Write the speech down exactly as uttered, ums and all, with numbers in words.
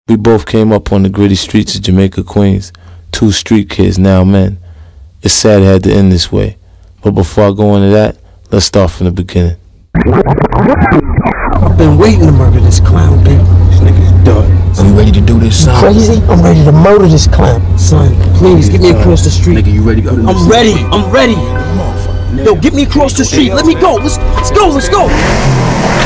We both came up on the gritty streets of Jamaica, Queens. Two street kids, now men. It's sad it had to end this way. But before I go into that, let's start from the beginning. I've been waiting to murder this clown, baby. This nigga's done. So you ready to do this, son? You crazy? I'm ready to murder this clown. Son, please, get me across the street. Nigga, you ready to go? I'm ready, I'm ready. Yo, get me across the street. Let me go. Let's, let's go, let's go.